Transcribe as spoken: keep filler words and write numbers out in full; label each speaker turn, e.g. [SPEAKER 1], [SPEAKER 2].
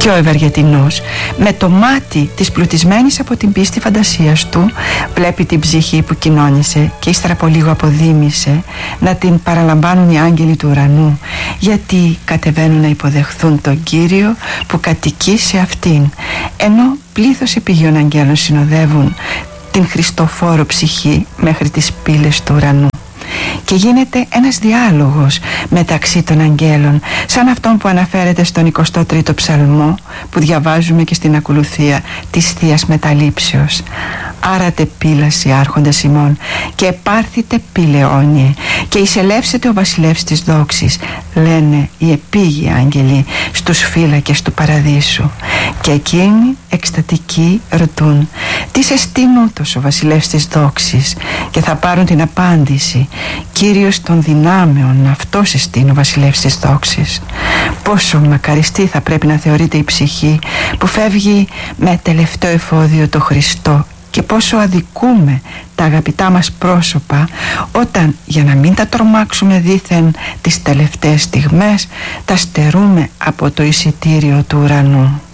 [SPEAKER 1] Και ο Ευεργετινός, με το μάτι της πλουτισμένης από την πίστη φαντασίας του, βλέπει την ψυχή που κοινώνησε και ύστερα από λίγο αποδήμησε να την παραλαμβάνουν οι άγγελοι του ουρανού, γιατί κατεβαίνουν να υποδεχθούν τον Κύριο που κατοικεί σε αυτήν, ενώ πλήθος επιγείων αγγέλων συνοδεύουν την Χριστοφόρο ψυχή μέχρι τις πύλες του ουρανού. Και γίνεται ένας διάλογος μεταξύ των αγγέλων, σαν αυτόν που αναφέρεται στον εικοστό τρίτο ψαλμό που διαβάζουμε και στην ακολουθία της Θείας Μεταλήψεως. Άρατε πύλαση άρχοντας ημών και επάρθητε πύλεόνιε και εισελεύσετε ο βασιλεύς της δόξης, λένε οι επίγειοι άγγελοι στους φύλακες του παραδείσου. Και εκείνοι εκστατικοί ρωτούν, τι σε στήνутος ο βασιλεύς της δόξης, και θα πάρουν την απάντηση, Κύριος των δυνάμεων, αυτός εστίν ο βασιλεύς της δόξης. Πόσο μακαριστή θα πρέπει να θεωρείται η ψυχή που φεύγει με τελευταίο εφόδιο το Χριστό, και πόσο αδικούμε τα αγαπητά μας πρόσωπα όταν, για να μην τα τρομάξουμε δήθεν τις τελευταίες στιγμές, τα στερούμε από το εισιτήριο του ουρανού.